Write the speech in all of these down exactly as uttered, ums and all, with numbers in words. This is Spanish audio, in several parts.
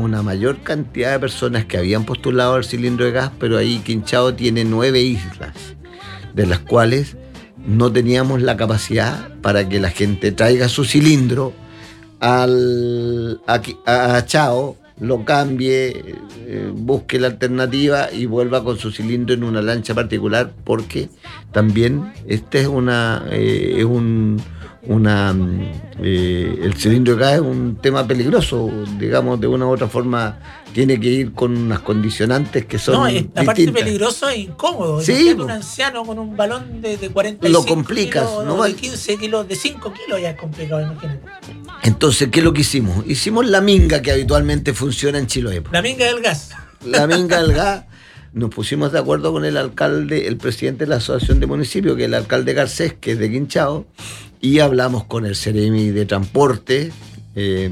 una mayor cantidad de personas que habían postulado al cilindro de gas, pero ahí Quinchao tiene nueve islas, de las cuales no teníamos la capacidad para que la gente traiga su cilindro al, a, a Chao, lo cambie, eh, busque la alternativa y vuelva con su cilindro en una lancha particular, porque también este es una eh, es un una eh, el cilindro de gas es un tema peligroso, digamos, de una u otra forma tiene que ir con unas condicionantes que son no, es, aparte distintas. Peligroso e incómodo. Sí, un anciano con un balón de, de cuarenta y cinco lo complicas, kilos, ¿no? de quince kilos, de cinco kilos ya es complicado, imagínate. Entonces, ¿qué es lo que hicimos? Hicimos la minga que habitualmente funciona en Chiloé. La minga del gas. La minga del gas. Nos pusimos de acuerdo con el alcalde, el presidente de la Asociación de Municipios, que es el alcalde Garcés, que es de Quinchao, y hablamos con el Ceremi de Transporte, eh,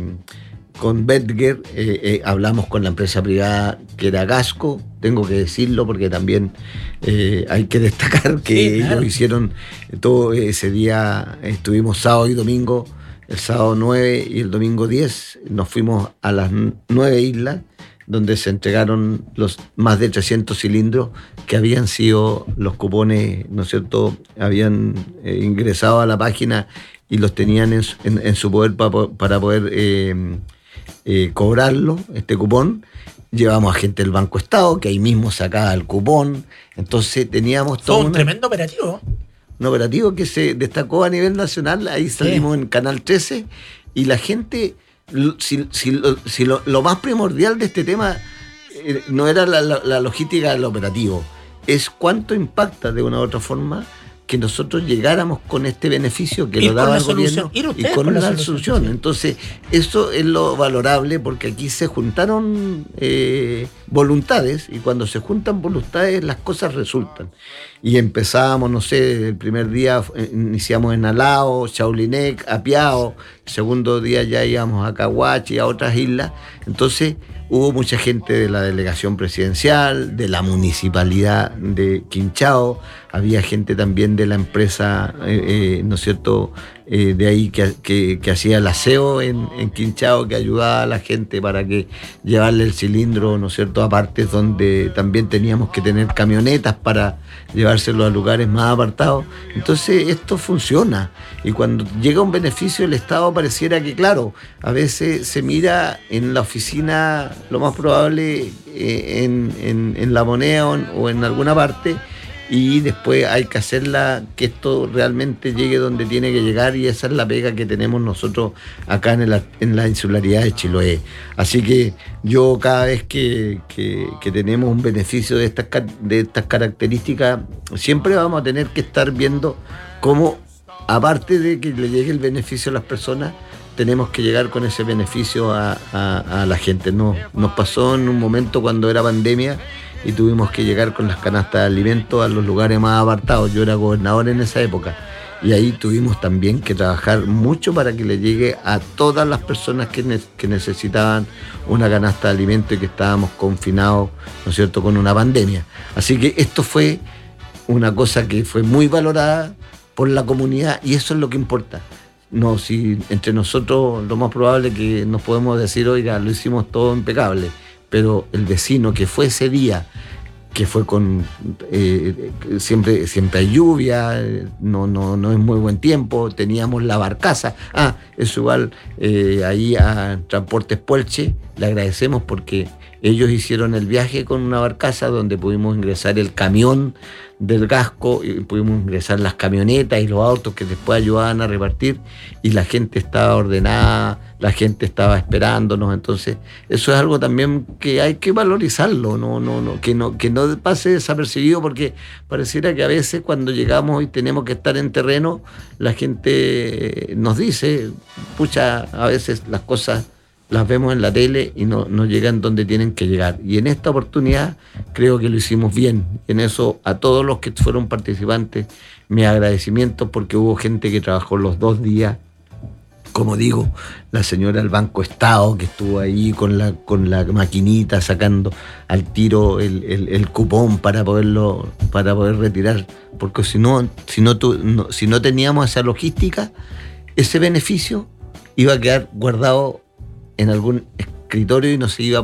con Betger, eh, eh, hablamos con la empresa privada que era Gasco, tengo que decirlo porque también eh, hay que destacar que sí, claro. Ellos hicieron todo ese día, estuvimos sábado y domingo, el sábado nueve y el domingo diez, nos fuimos a las nueve islas, donde se entregaron los más de trescientos cilindros que habían sido los cupones, ¿no es cierto?, habían eh, ingresado a la página y los tenían en, en, en su poder pa, para poder eh, eh, cobrarlo, este cupón. Llevamos a gente del Banco Estado, que ahí mismo sacaba el cupón. Entonces teníamos todo. Fue un una, tremendo operativo. Un operativo que se destacó a nivel nacional. Ahí salimos sí. en Canal trece y la gente... Si, si, si lo, lo más primordial de este tema eh, no era la, la, la logística del operativo, es cuánto impacta de una u otra forma que nosotros llegáramos con este beneficio que lo daba el gobierno y con, con la, la solución. solución. Entonces, eso es lo valorable, porque aquí se juntaron eh, voluntades, y cuando se juntan voluntades las cosas resultan. Y empezábamos, no sé, el primer día iniciamos en Alao, Chaulinec, Apiao, el segundo día ya íbamos a Cahuachi, a otras islas. Entonces, hubo mucha gente de la delegación presidencial, de la municipalidad de Quinchao, había gente también de la empresa, eh, eh, ¿no es cierto?, eh, de ahí que, que, que hacía el aseo en, en Quinchao, que ayudaba a la gente para que llevarle el cilindro, ¿no es cierto?, a partes donde también teníamos que tener camionetas para llevárselo a lugares más apartados. Entonces esto funciona, y cuando llega un beneficio del Estado pareciera que, claro, a veces se mira en la oficina, lo más probable eh, en, en, en La Moneda o en, o en alguna parte, y después hay que hacerla que esto realmente llegue donde tiene que llegar, y esa es la pega que tenemos nosotros acá en, el, en la insularidad de Chiloé. Así que yo cada vez que, que, que tenemos un beneficio de estas, de estas características, siempre vamos a tener que estar viendo cómo, aparte de que le llegue el beneficio a las personas, tenemos que llegar con ese beneficio a, a, a la gente. Nos, nos pasó en un momento cuando era pandemia y tuvimos que llegar con las canastas de alimentos a los lugares más apartados. Yo era gobernador en esa época y ahí tuvimos también que trabajar mucho para que le llegue a todas las personas que, ne- que necesitaban una canasta de alimentos y que estábamos confinados, ¿no es cierto?, con una pandemia. Así que esto fue una cosa que fue muy valorada por la comunidad, y eso es lo que importa. No, si entre nosotros lo más probable que nos podemos decir, oiga, lo hicimos todo impecable, pero el vecino que fue ese día, que fue con eh, siempre siempre hay lluvia, no no no es muy buen tiempo, teníamos la barcaza, ah, eso igual eh, ahí a Transportes Puelche le agradecemos porque ellos hicieron el viaje con una barcaza donde pudimos ingresar el camión del Gasco, y pudimos ingresar las camionetas y los autos que después ayudaban a repartir, y la gente estaba ordenada, la gente estaba esperándonos. Entonces eso es algo también que hay que valorizarlo, no, no, no, que no, que no pase desapercibido, porque pareciera que a veces cuando llegamos y tenemos que estar en terreno, la gente nos dice, pucha, a veces las cosas las vemos en la tele y no, no llegan donde tienen que llegar. Y en esta oportunidad creo que lo hicimos bien. En eso, a todos los que fueron participantes, mi agradecimiento, porque hubo gente que trabajó los dos días. Como digo, la señora del Banco Estado, que estuvo ahí con la, con la maquinita sacando al tiro el, el, el cupón para poderlo, para poder retirar. Porque si no, si no, tu, no, si no teníamos esa logística, ese beneficio iba a quedar guardado en algún escritorio y no se iba